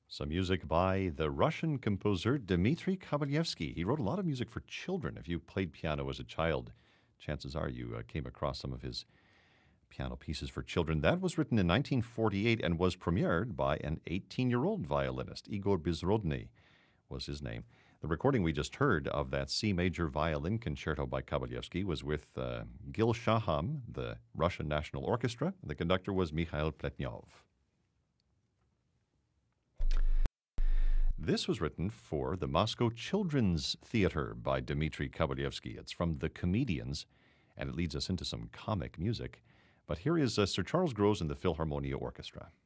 Some music by the Russian composer Dmitri Kabalevsky. He wrote a lot of music for children. If you played piano as a child, chances are you came across some of his piano pieces for children. That was written in 1948 and was premiered by an 18-year-old violinist. Igor Bezrodny was his name. The recording we just heard of that C major violin concerto by Kabalevsky was with Gil Shaham, the Russian National Orchestra. The conductor was Mikhail Pletnyov. This was written for the Moscow Children's Theater by Dmitri Kabalevsky. It's from The Comedians, and it leads us into some comic music. But here is Sir Charles Grosz and the Philharmonia Orchestra.